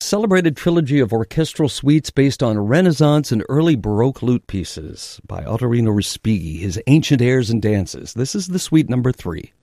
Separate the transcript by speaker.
Speaker 1: celebrated trilogy of orchestral suites based on Renaissance and early Baroque lute pieces by Ottorino Respighi, his Ancient Airs and Dances. This is the suite number 3.